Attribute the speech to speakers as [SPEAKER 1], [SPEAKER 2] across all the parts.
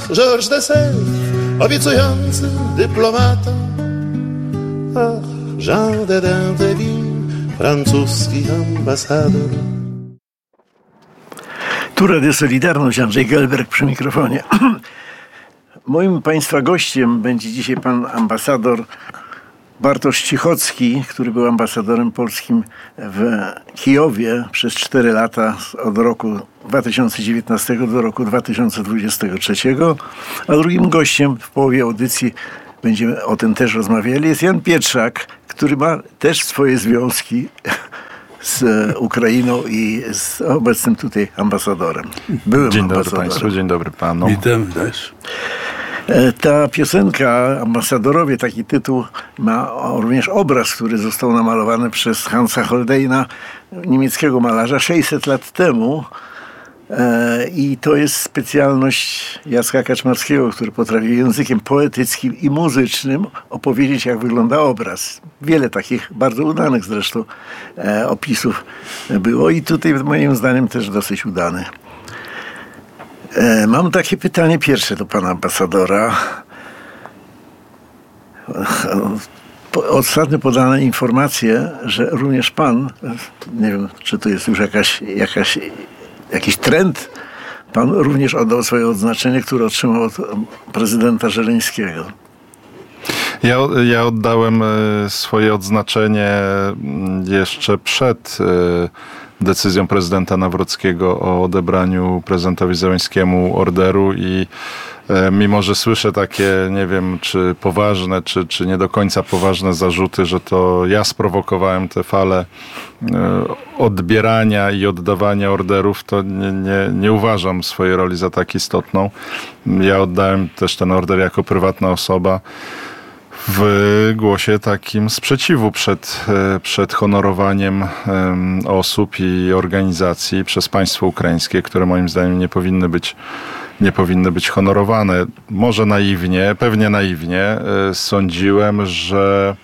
[SPEAKER 1] Georges de Self, obiecujący dyplomata. Ach, Jean de Dinteville, francuski ambasador.
[SPEAKER 2] Tu Radio Solidarność, Andrzej Gelberg przy mikrofonie. Moim Państwa gościem będzie dzisiaj pan ambasador Bartosz Cichocki, który był ambasadorem polskim w Kijowie przez 4 lata, od roku 2019 do roku 2023. A drugim gościem w połowie audycji, będziemy o tym też rozmawiali, jest Jan Pietrzak, który ma też swoje związki z Ukrainą i z obecnym tutaj ambasadorem. Byłem
[SPEAKER 3] Dzień
[SPEAKER 2] ambasadorem.
[SPEAKER 3] dobry Państwu, dzień dobry Panom.
[SPEAKER 4] Witam też.
[SPEAKER 2] Ta piosenka Ambasadorowie, taki tytuł, ma również obraz, który został namalowany przez Hansa Holbeina, niemieckiego malarza, 600 lat temu. I to jest specjalność Jacka Kaczmarskiego, który potrafił językiem poetyckim i muzycznym opowiedzieć, jak wygląda obraz. Wiele takich, bardzo udanych zresztą, opisów było i tutaj moim zdaniem też dosyć udany. Mam takie pytanie pierwsze do pana ambasadora. Ostatnio podane informacje, że również pan, nie wiem, czy to jest już jakiś trend, pan również oddał swoje odznaczenie, które otrzymał od prezydenta Żeleńskiego.
[SPEAKER 3] Ja oddałem swoje odznaczenie jeszcze przed decyzją prezydenta Nawrockiego o odebraniu prezydentowi Zełenskiemu orderu i mimo, że słyszę takie, nie wiem, czy poważne, czy nie do końca poważne zarzuty, że to ja sprowokowałem tę falę odbierania i oddawania orderów, to nie uważam swojej roli za tak istotną. Ja oddałem też ten order jako prywatna osoba w głosie takim sprzeciwu przed honorowaniem osób i organizacji przez państwo ukraińskie, które moim zdaniem nie powinny być honorowane. Może pewnie naiwnie sądziłem, że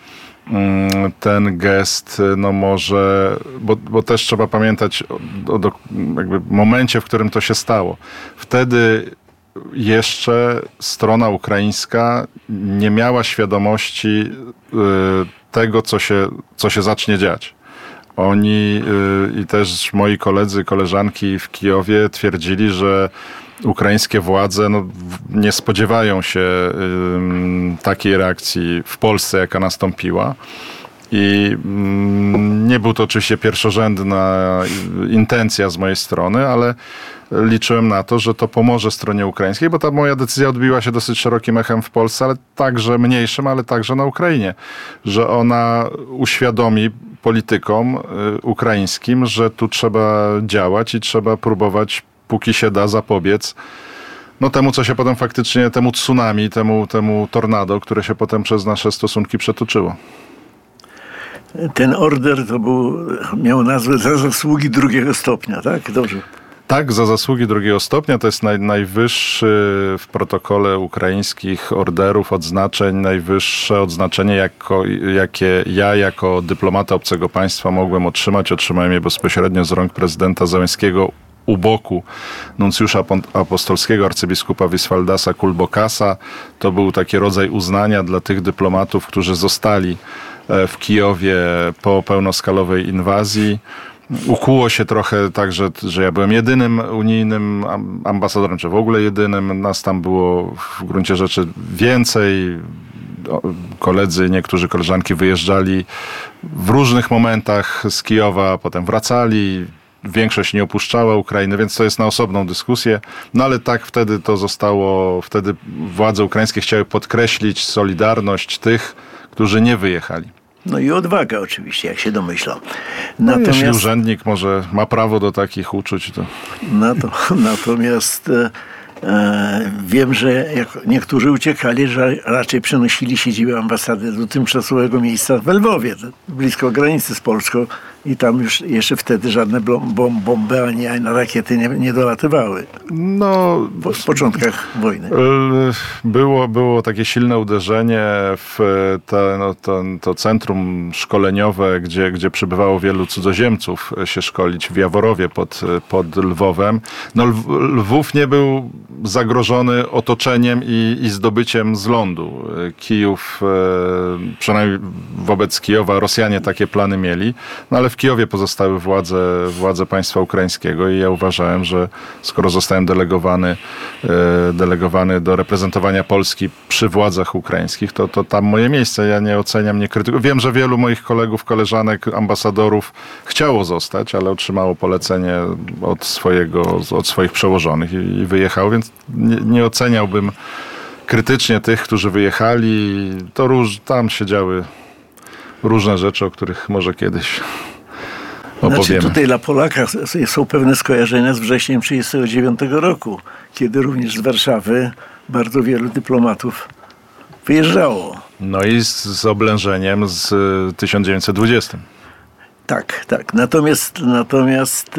[SPEAKER 3] ten gest, no może, bo też trzeba pamiętać o jakby momencie, w którym to się stało. Wtedy jeszcze strona ukraińska nie miała świadomości tego, co się zacznie dziać. Oni i też moi koledzy, koleżanki w Kijowie twierdzili, że ukraińskie władze nie spodziewają się takiej reakcji w Polsce, jaka nastąpiła. I nie był to oczywiście pierwszorzędna intencja z mojej strony, ale liczyłem na to, że to pomoże stronie ukraińskiej, bo ta moja decyzja odbiła się dosyć szerokim echem w Polsce, ale także mniejszym, ale także na Ukrainie. Że ona uświadomi politykom ukraińskim, że tu trzeba działać i trzeba próbować, póki się da, zapobiec temu, co się potem faktycznie, temu tsunami, temu tornado, które się potem przez nasze stosunki przetoczyło.
[SPEAKER 2] Ten order miał nazwę za zasługi 2. stopnia, tak? Dobrze.
[SPEAKER 3] Tak, za zasługi 2. stopnia. To jest najwyższy w protokole ukraińskich orderów, odznaczeń, najwyższe odznaczenie, jakie ja jako dyplomata obcego państwa mogłem otrzymać. Otrzymałem je bezpośrednio z rąk prezydenta Zełenskiego u boku nuncjusza apostolskiego, arcybiskupa Wiswaldasa Kulbokasa. To był taki rodzaj uznania dla tych dyplomatów, którzy zostali w Kijowie po pełnoskalowej inwazji. Ukuło się trochę tak, że ja byłem jedynym unijnym ambasadorem, czy w ogóle jedynym. Nas tam było w gruncie rzeczy więcej. Koledzy, niektórzy koleżanki wyjeżdżali w różnych momentach z Kijowa, potem wracali. Większość nie opuszczała Ukrainy, więc to jest na osobną dyskusję. No ale tak wtedy to zostało, wtedy władze ukraińskie chciały podkreślić solidarność tych, którzy nie wyjechali.
[SPEAKER 2] No i odwaga oczywiście, jak się domyślam.
[SPEAKER 3] Jeśli urzędnik może ma prawo do takich uczuć, to...
[SPEAKER 2] Natomiast wiem, że niektórzy uciekali, że raczej przenosili siedzibę ambasady do tymczasowego miejsca w Lwowie, blisko granicy z Polską, i tam już jeszcze wtedy żadne bomby ani rakiety nie dolatywały. W początkach wojny.
[SPEAKER 3] Było takie silne uderzenie w to centrum szkoleniowe, gdzie przybywało wielu cudzoziemców się szkolić w Jaworowie pod Lwowem. Lwów nie był zagrożony otoczeniem i zdobyciem z lądu. Kijów, przynajmniej wobec Kijowa Rosjanie takie plany mieli, no ale w Kijowie pozostały władze państwa ukraińskiego i ja uważałem, że skoro zostałem delegowany do reprezentowania Polski przy władzach ukraińskich, to tam moje miejsce. Ja nie oceniam, nie krytykuję. Wiem, że wielu moich kolegów, koleżanek, ambasadorów chciało zostać, ale otrzymało polecenie od swoich przełożonych i wyjechało, więc nie oceniałbym krytycznie tych, którzy wyjechali. Tam się działy różne rzeczy, o których może kiedyś opowiemy.
[SPEAKER 2] Znaczy tutaj dla Polaka są pewne skojarzenia z wrześniem 1939 roku, kiedy również z Warszawy bardzo wielu dyplomatów wyjeżdżało.
[SPEAKER 3] No i z oblężeniem z 1920.
[SPEAKER 2] Tak. Natomiast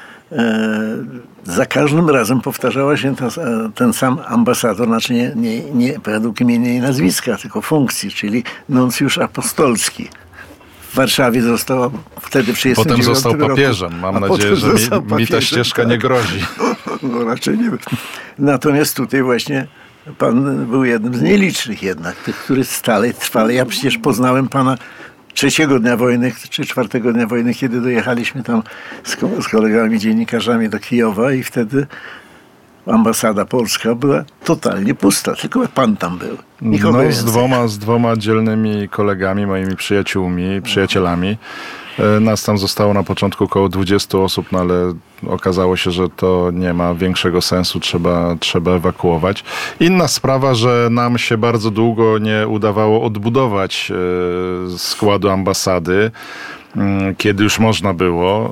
[SPEAKER 2] za każdym razem powtarzała się ten sam ambasador, znaczy nie według imienia i nazwiska, tylko funkcji, czyli nuncjusz apostolski. W Warszawie został wtedy w 1939
[SPEAKER 3] Potem został
[SPEAKER 2] roku.
[SPEAKER 3] papieżem. Mam nadzieję, że mi ta ścieżka nie grozi.
[SPEAKER 2] No raczej nie. Natomiast tutaj właśnie pan był jednym z nielicznych jednak, tych, który trwale. Ja przecież poznałem pana 3 dnia wojny, czy 4 dnia wojny, kiedy dojechaliśmy tam z kolegami dziennikarzami do Kijowa i wtedy ambasada polska była totalnie pusta. Tylko pan tam był. Nikogo
[SPEAKER 3] z dwoma dzielnymi kolegami, moimi przyjacielami. Nas tam zostało na początku około 20 osób, no ale okazało się, że to nie ma większego sensu, trzeba ewakuować. Inna sprawa, że nam się bardzo długo nie udawało odbudować składu ambasady, kiedy już można było,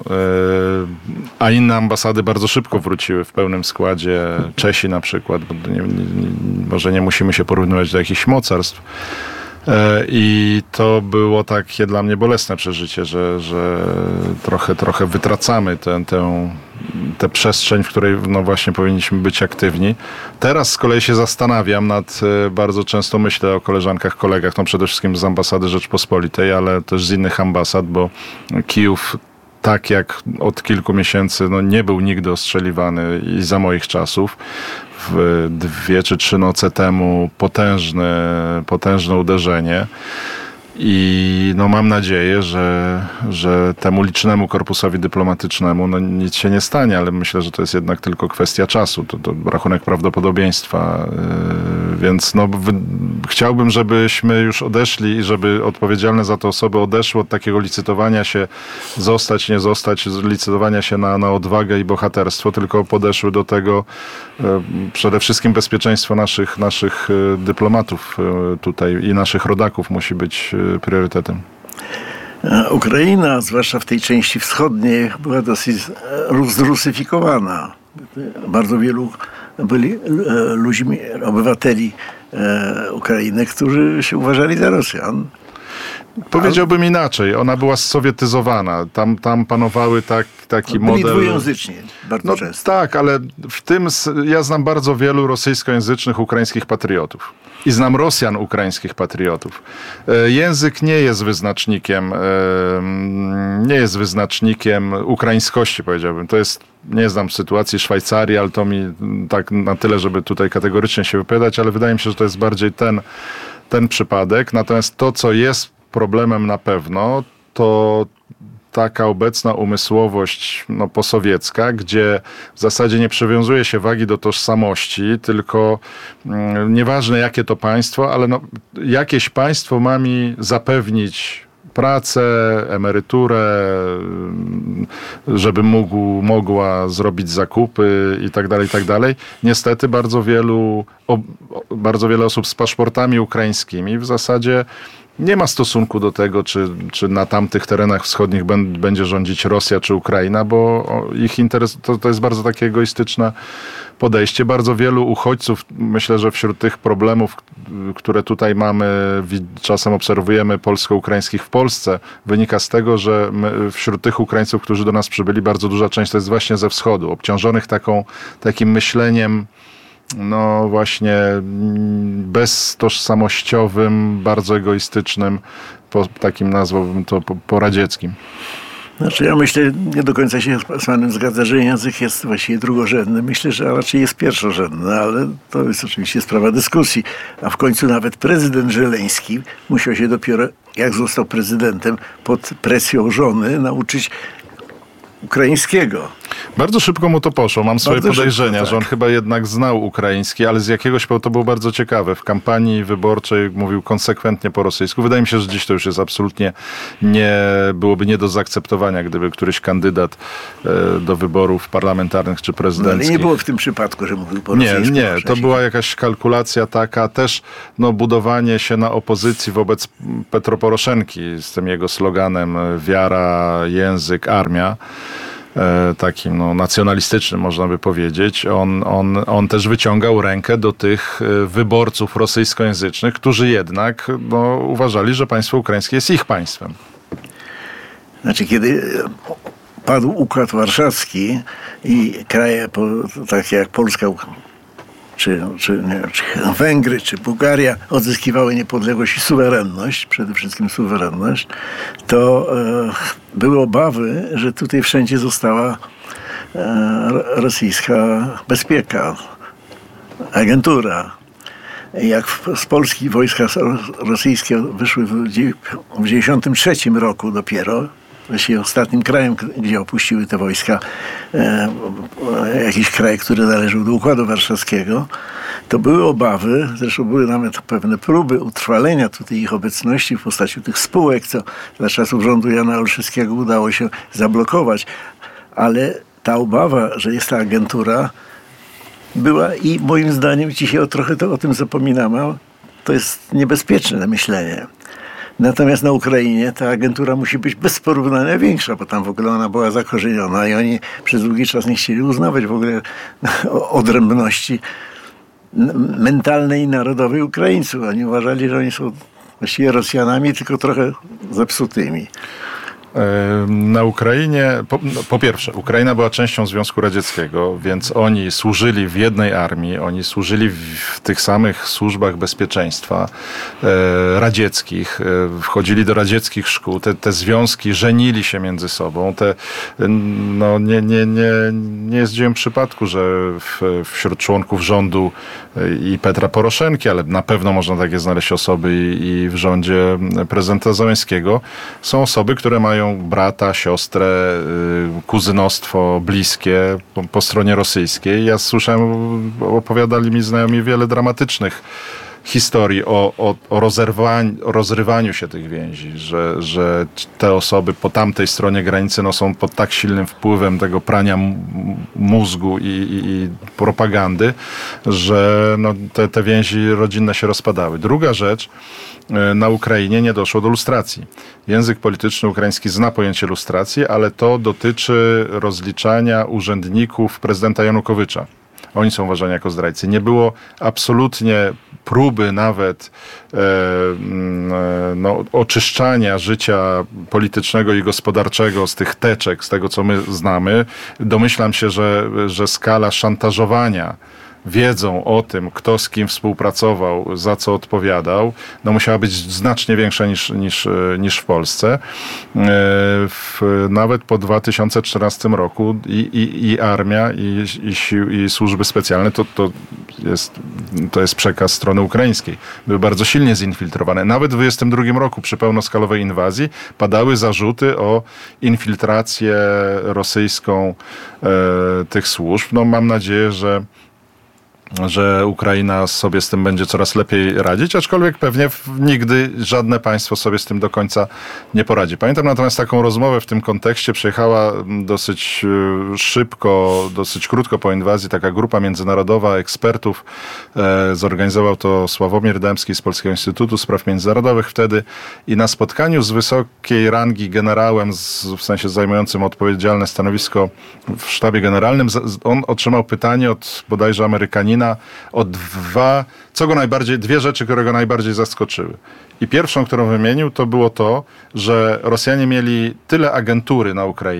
[SPEAKER 3] a inne ambasady bardzo szybko wróciły w pełnym składzie. Czesi na przykład, bo może nie musimy się porównywać do jakichś mocarstw. I to było takie dla mnie bolesne przeżycie, że trochę wytracamy tę przestrzeń, w której no właśnie powinniśmy być aktywni. Teraz z kolei się zastanawiam bardzo często myślę o koleżankach, kolegach, no przede wszystkim z ambasady Rzeczpospolitej, ale też z innych ambasad, bo Kijów tak jak od kilku miesięcy nie był nigdy ostrzeliwany i za moich czasów. W 2 czy 3 noce temu potężne uderzenie i mam nadzieję, że temu licznemu korpusowi dyplomatycznemu nic się nie stanie, ale myślę, że to jest jednak tylko kwestia czasu, to rachunek prawdopodobieństwa, więc chciałbym, żebyśmy już odeszli i żeby odpowiedzialne za to osoby odeszły od takiego licytowania się, zostać, nie zostać, licytowania się na odwagę i bohaterstwo, tylko podeszły do tego przede wszystkim bezpieczeństwo naszych dyplomatów tutaj i naszych rodaków musi być priorytetem.
[SPEAKER 2] Ukraina, zwłaszcza w tej części wschodniej, była dosyć zrusyfikowana. Bardzo wielu byli ludźmi, obywateli Ukrainy, którzy się uważali za Rosjan.
[SPEAKER 3] Powiedziałbym inaczej. Ona była sowietyzowana. Tam panowały taki model...
[SPEAKER 2] Byli dwujęzyczni bardzo często.
[SPEAKER 3] Tak, ale ja znam bardzo wielu rosyjskojęzycznych ukraińskich patriotów. I znam Rosjan ukraińskich patriotów. Język nie jest wyznacznikiem ukraińskości, powiedziałbym. Nie znam sytuacji Szwajcarii, ale to mi tak na tyle, żeby tutaj kategorycznie się wypowiadać, ale wydaje mi się, że to jest bardziej ten przypadek. Natomiast to, co jest problemem na pewno, to taka obecna umysłowość posowiecka, gdzie w zasadzie nie przywiązuje się wagi do tożsamości, tylko nieważne jakie to państwo, ale jakieś państwo ma mi zapewnić pracę, emeryturę, żeby mogła zrobić zakupy i tak dalej. Niestety bardzo wiele osób z paszportami ukraińskimi w zasadzie nie ma stosunku do tego, czy na tamtych terenach wschodnich będzie rządzić Rosja czy Ukraina, bo ich interes to jest bardzo takie egoistyczne podejście. Bardzo wielu uchodźców, myślę, że wśród tych problemów, które tutaj mamy, czasem obserwujemy polsko-ukraińskich w Polsce, wynika z tego, że wśród tych Ukraińców, którzy do nas przybyli, bardzo duża część to jest właśnie ze wschodu, obciążonych takim myśleniem właśnie beztożsamościowym, bardzo egoistycznym, takim nazwałbym to poradzieckim.
[SPEAKER 2] Znaczy ja myślę, nie do końca się z panem zgadza, że język jest właściwie drugorzędny. Myślę, że raczej jest pierwszorzędny, ale to jest oczywiście sprawa dyskusji. A w końcu nawet prezydent Żeleński musiał się dopiero, jak został prezydentem, pod presją żony nauczyć ukraińskiego.
[SPEAKER 3] Bardzo szybko mu to poszło. Mam swoje podejrzenia,
[SPEAKER 2] szybko, tak,
[SPEAKER 3] że on chyba jednak znał ukraiński, ale z jakiegoś powodu to było bardzo ciekawe. W kampanii wyborczej mówił konsekwentnie po rosyjsku. Wydaje mi się, że dziś to już jest absolutnie byłoby nie do zaakceptowania, gdyby któryś kandydat do wyborów parlamentarnych czy prezydenckich.
[SPEAKER 2] No, ale nie było w tym przypadku, że mówił po rosyjsku.
[SPEAKER 3] Nie, to była jakaś kalkulacja taka, też budowanie się na opozycji wobec Petro Poroszenki z tym jego sloganem wiara, język, armia. Takim nacjonalistycznym, można by powiedzieć. On też wyciągał rękę do tych wyborców rosyjskojęzycznych, którzy jednak uważali, że państwo ukraińskie jest ich państwem.
[SPEAKER 2] Znaczy, kiedy padł Układ Warszawski i kraje takie jak Polska, czy Węgry, czy Bułgaria odzyskiwały niepodległość i suwerenność, przede wszystkim suwerenność, to były obawy, że tutaj wszędzie została rosyjska bezpieka, agentura. Jak z Polski wojska rosyjskie wyszły w 1993 roku dopiero, właściwie ostatnim krajem, gdzie opuściły te wojska jakiś kraj, który należał do Układu Warszawskiego, to były obawy, zresztą były nawet pewne próby utrwalenia tutaj ich obecności w postaci tych spółek, co za czasów rządu Jana Olszewskiego udało się zablokować. Ale ta obawa, że jest ta agentura, była i moim zdaniem, dzisiaj trochę o tym zapominamy, to jest niebezpieczne myślenie. Natomiast na Ukrainie ta agentura musi być bez porównania większa, bo tam w ogóle ona była zakorzeniona i oni przez długi czas nie chcieli uznawać w ogóle odrębności mentalnej i narodowej Ukraińców. Oni uważali, że oni są właściwie Rosjanami, tylko trochę zepsutymi.
[SPEAKER 3] Na Ukrainie, po pierwsze, Ukraina była częścią Związku Radzieckiego, więc oni służyli w jednej armii, oni służyli w tych samych służbach bezpieczeństwa radzieckich, wchodzili do radzieckich szkół, te związki żenili się między sobą. Nie jest dziełem przypadku, że wśród członków rządu i Petra Poroszenki, ale na pewno można takie znaleźć osoby i w rządzie prezydenta Zełenskiego, są osoby, które mają brata, siostrę, kuzynostwo bliskie po stronie rosyjskiej. Ja słyszałem, opowiadali mi znajomi wiele dramatycznych historii o rozrywaniu się tych więzi, że te osoby po tamtej stronie granicy są pod tak silnym wpływem tego prania mózgu i propagandy, że te więzi rodzinne się rozpadały. Druga rzecz, na Ukrainie nie doszło do lustracji. Język polityczny ukraiński zna pojęcie lustracji, ale to dotyczy rozliczania urzędników prezydenta Janukowycza. Oni są uważani jako zdrajcy. Nie było absolutnie próby nawet oczyszczania życia politycznego i gospodarczego z tych teczek, z tego co my znamy. Domyślam się, że skala szantażowania wiedzą o tym, kto z kim współpracował, za co odpowiadał, musiała być znacznie większa niż w Polsce. Nawet po 2014 roku i armia, i służby specjalne, to jest przekaz strony ukraińskiej, były bardzo silnie zinfiltrowane. Nawet w 2022 roku przy pełnoskalowej inwazji padały zarzuty o infiltrację rosyjską tych służb. Mam nadzieję, że Ukraina sobie z tym będzie coraz lepiej radzić, aczkolwiek pewnie nigdy żadne państwo sobie z tym do końca nie poradzi. Pamiętam natomiast taką rozmowę w tym kontekście. Przyjechała dosyć szybko, dosyć krótko po inwazji taka grupa międzynarodowa ekspertów. Zorganizował to Sławomir Dębski z Polskiego Instytutu Spraw Międzynarodowych wtedy i na spotkaniu z wysokiej rangi generałem, w sensie zajmującym odpowiedzialne stanowisko w sztabie generalnym, on otrzymał pytanie od bodajże Amerykanina o dwie rzeczy, które go najbardziej zaskoczyły. I pierwszą, którą wymienił, to było to, że Rosjanie mieli tyle agentury na Ukrainie,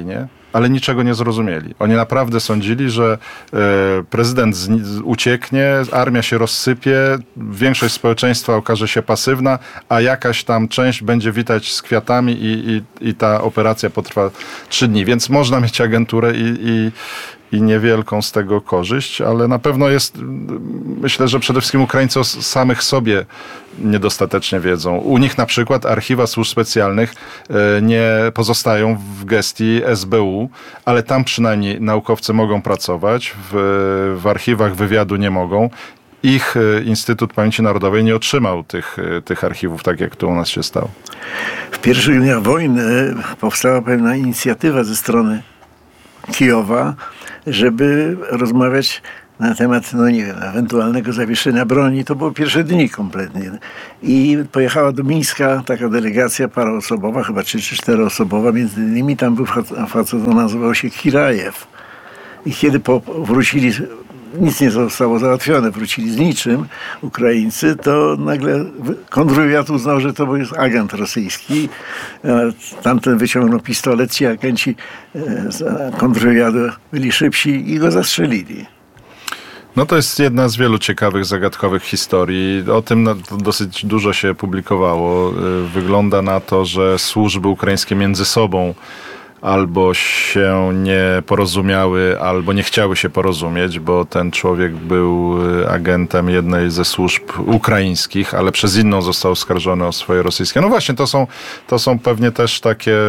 [SPEAKER 3] ale niczego nie zrozumieli. Oni naprawdę sądzili, że prezydent ucieknie, armia się rozsypie, większość społeczeństwa okaże się pasywna, a jakaś tam część będzie witać z kwiatami i ta operacja potrwa 3 dni. Więc można mieć agenturę i niewielką z tego korzyść, ale na pewno jest, myślę, że przede wszystkim Ukraińcy o samych sobie niedostatecznie wiedzą. U nich na przykład archiwa służb specjalnych nie pozostają w gestii SBU, ale tam przynajmniej naukowcy mogą pracować, w archiwach wywiadu nie mogą. Ich Instytut Pamięci Narodowej nie otrzymał tych archiwów, tak jak to u nas się stało.
[SPEAKER 2] W pierwszych dniach wojny powstała pewna inicjatywa ze strony Kijowa, żeby rozmawiać na temat, ewentualnego zawieszenia broni. To było pierwsze dni kompletnie. I pojechała do Mińska taka delegacja paroosobowa, chyba 3 czy 4-osobowa. Między innymi tam był facet, nazywał się Kirajew. I kiedy wrócili, nic nie zostało załatwione, wrócili z niczym Ukraińcy, to nagle kontrwywiad uznał, że to jest agent rosyjski. Tamten wyciągnął pistolet, ci agenci kontrwywiadu byli szybsi i go zastrzelili.
[SPEAKER 3] No to jest jedna z wielu ciekawych, zagadkowych historii. O tym dosyć dużo się publikowało. Wygląda na to, że służby ukraińskie między sobą albo się nie porozumiały, albo nie chciały się porozumieć, bo ten człowiek był agentem jednej ze służb ukraińskich, ale przez inną został oskarżony o swoje rosyjskie. No właśnie, to są pewnie też takie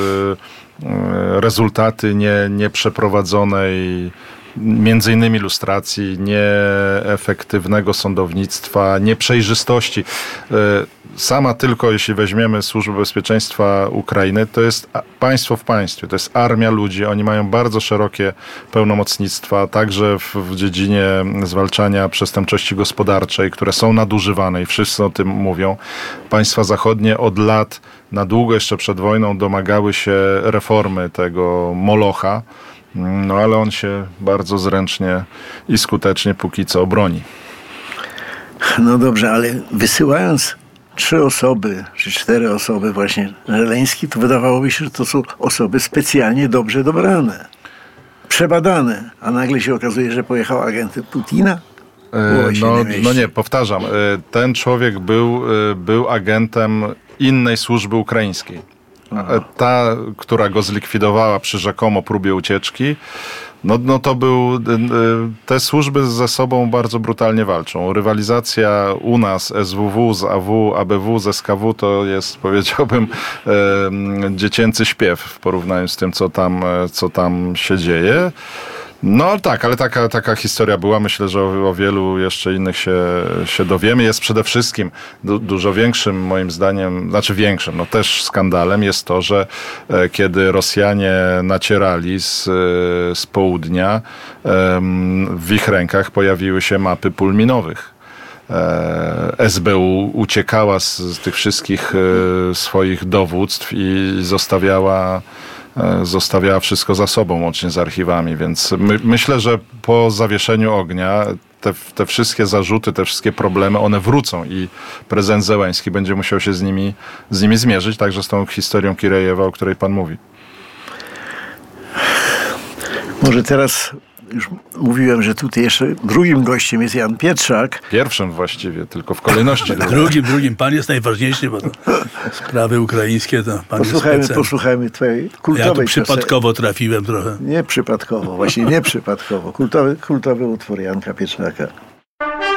[SPEAKER 3] rezultaty nieprzeprowadzonej między innymi lustracji, nieefektywnego sądownictwa, nieprzejrzystości. Sama tylko, jeśli weźmiemy Służbę Bezpieczeństwa Ukrainy, to jest państwo w państwie, to jest armia ludzi. Oni mają bardzo szerokie pełnomocnictwa, także w dziedzinie zwalczania przestępczości gospodarczej, które są nadużywane i wszyscy o tym mówią. Państwa zachodnie od lat, na długo jeszcze przed wojną, domagały się reformy tego molocha, no ale on się bardzo zręcznie i skutecznie póki co broni.
[SPEAKER 2] No dobrze, ale wysyłając 3 osoby, czy 4 osoby właśnie Żeleński, to wydawałoby się, że to są osoby specjalnie dobrze dobrane, przebadane, a nagle się okazuje, że pojechał agent Putina?
[SPEAKER 3] No nie, powtarzam, ten człowiek był agentem innej służby ukraińskiej. Ta, która go zlikwidowała przy rzekomo próbie ucieczki, no to te służby ze sobą bardzo brutalnie walczą. Rywalizacja u nas SWW z AW, ABW z SKW to jest, powiedziałbym, dziecięcy śpiew w porównaniu z tym, co tam się dzieje. No tak, ale taka historia była. Myślę, że o wielu jeszcze innych się dowiemy. Jest przede wszystkim dużo większym, moim zdaniem, no też skandalem jest to, że kiedy Rosjanie nacierali z południa, w ich rękach pojawiły się mapy pól minowych. SBU uciekała z tych wszystkich swoich dowództw i zostawiała wszystko za sobą, łącznie z archiwami, więc myślę, że po zawieszeniu ognia te wszystkie zarzuty, te wszystkie problemy, one wrócą i prezydent Zełenski będzie musiał się z nimi zmierzyć, także z tą historią Kirajewa, o której pan mówi.
[SPEAKER 2] Może teraz już mówiłem, że tutaj jeszcze drugim gościem jest Jan Pietrzak.
[SPEAKER 3] Pierwszym właściwie, tylko w kolejności.
[SPEAKER 4] Drugim. Pan jest najważniejszy, bo to sprawy ukraińskie to pan
[SPEAKER 2] Posłuchajmy twojej kultowej
[SPEAKER 4] Ja tu przypadkowo trafiłem trochę.
[SPEAKER 2] Nie przypadkowo, właśnie nie przypadkowo. Kultowy utwór Janka Pietrzaka.